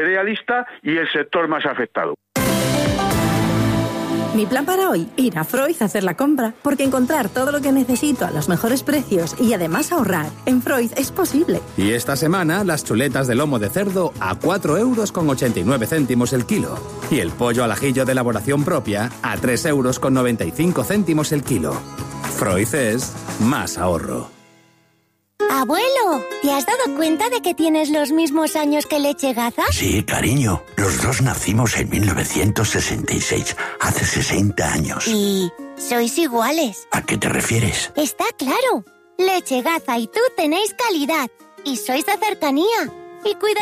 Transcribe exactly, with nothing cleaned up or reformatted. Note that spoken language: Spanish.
cerealista y el sector más afectado. Mi plan para hoy, ir a Freud a hacer la compra, porque encontrar todo lo que necesito a los mejores precios y además ahorrar en Freud es posible. Y esta semana, las chuletas de lomo de cerdo a cuatro euros con ochenta y nueve céntimos el kilo. Y el pollo al ajillo de elaboración propia a tres euros con noventa y cinco céntimos el kilo. Freud es más ahorro. Abuelo, ¿te has dado cuenta de que tienes los mismos años que Lechegaza? Sí, cariño. Los dos nacimos en mil novecientos sesenta y seis, hace sesenta años. ¿Y sois iguales? ¿A qué te refieres? Está claro. Lechegaza y tú tenéis calidad. Y sois de cercanía. Y cuidáis